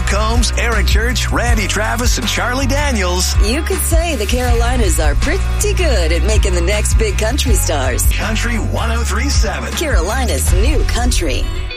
Combs, Eric Church, Randy Travis, and Charlie Daniels. You could say the Carolinas are pretty good at making the next big country stars. Country 103.7. Carolina's new country.